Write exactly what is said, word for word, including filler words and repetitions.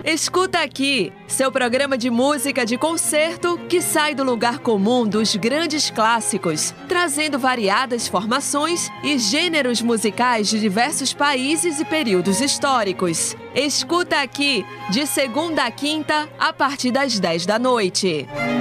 Escuta aqui, seu programa de música de concerto que sai do lugar comum dos grandes clássicos, trazendo variadas formações e gêneros musicais de diversos países e períodos históricos. Escuta aqui, de segunda a quinta, a partir das dez da noite.